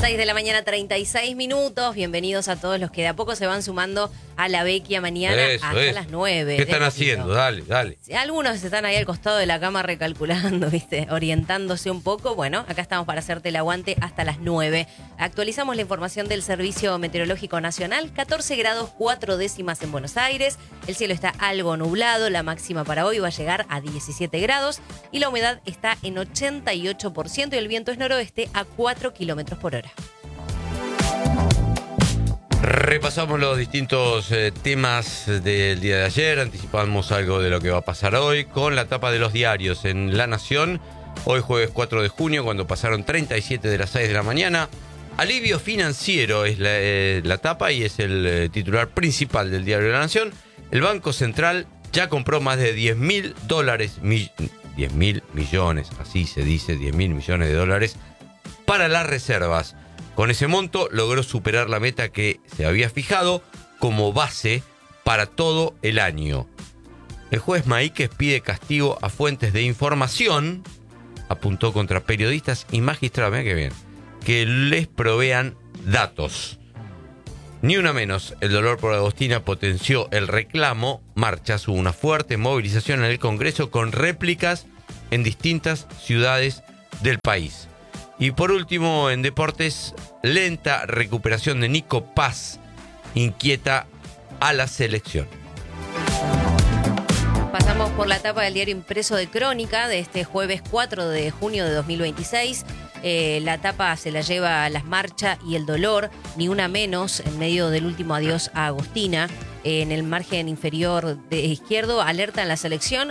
6 de la mañana, 36 minutos. Bienvenidos a todos los que de a poco se van sumando a la Vecchia mañana hasta las 9. ¿Qué están haciendo? Dale. Algunos están ahí al costado de la cama recalculando, ¿viste? Orientándose un poco. Bueno, acá estamos para hacerte el aguante hasta las 9. Actualizamos la información del Servicio Meteorológico Nacional. 14 grados 4 décimas en Buenos Aires. El cielo está algo nublado. La máxima para hoy va a llegar a 17 grados. Y la humedad está en 88% y el viento es noroeste a 4 kilómetros por hora. Repasamos los distintos temas del día de ayer, anticipamos algo de lo que va a pasar hoy con la tapa de los diarios en La Nación. Hoy jueves 4 de junio, cuando pasaron 37 de las 6 de la mañana. Alivio financiero es la tapa y es el titular principal del diario La Nación. El Banco Central ya compró más de $10.000, 10.000 millones, así se dice, 10.000 millones de dólares para las reservas. Con ese monto logró superar la meta que se había fijado como base para todo el año. El juez Maíquez pide castigo a fuentes de información, apuntó contra periodistas y magistrados, mirá qué bien, que les provean datos. Ni una menos, el dolor por Agostina potenció el reclamo. Marchas, hubo una fuerte movilización en el Congreso con réplicas en distintas ciudades del país. Y por último, en deportes, lenta recuperación de Nico Paz inquieta a la selección. Pasamos por la tapa del diario impreso de Crónica de este jueves 4 de junio de 2026. La tapa se la lleva Las Marchas y el dolor, ni una menos, en medio del último adiós a Agostina. En el margen inferior izquierdo alertan la selección